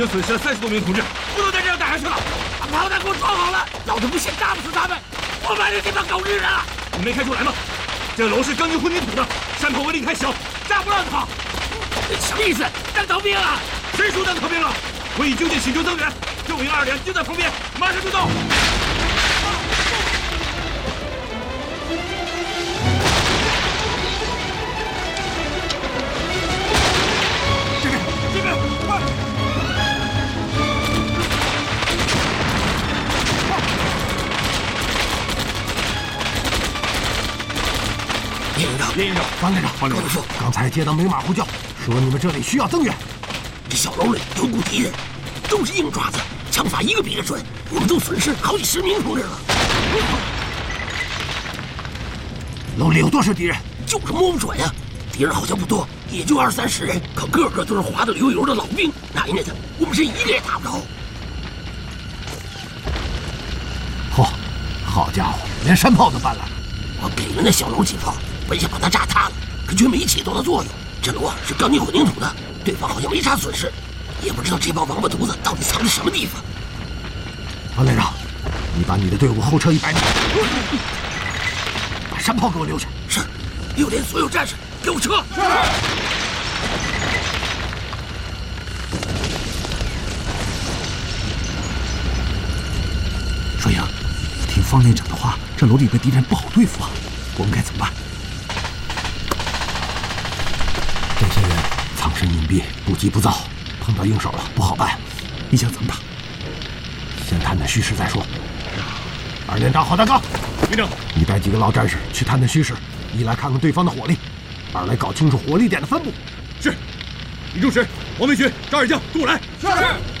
损失了30多名同志，不能再这样打下去了。把炮弹给我装好了，老子不先炸不死他们！我买的这帮狗日的！你没看出来吗？这楼是钢筋混凝土的，山坡威力太小，炸不让跑。什么意思？当逃兵啊？谁说当逃兵了？我已就近请求增援，救营2连就在旁边，马上就到。 叶营长，方连长，刚才接到美马呼叫，说你们这里需要增援。 这小楼里有股敌人，都是硬爪子，枪法一个比一个准，我们都损失好几10名同志了。 楼里有多少敌人？ 就是摸不准呀。敌人好像不多，也就20、30人，可个个都是滑得溜油的老兵，奶奶的，我们是一个也打不着。 嚯，好家伙，连山炮都搬来了！ 我给了那小楼几炮。 本想把它炸塌了，可却没起到的作用。这楼啊是钢筋混凝土的，对方好像没啥损失，也不知道这帮王八犊子到底藏在什么地方。 方连长，你把你的队伍后撤100米，把山炮给我留下。 是，6连所有战士给我撤。是。 双阳，听方连长的话，这楼里的敌人不好对付啊，我们该怎么办？ 这些人藏身隐蔽，不急不躁，碰到硬手了不好办。 你想怎么打？ 先探探虚实再说。2连长郝大刚， 连长， 你带几个老战士去探探虚实，一来看看对方的火力，2来搞清楚火力点的分布。 是。李仲实、王文学、张二将，跟我来。是。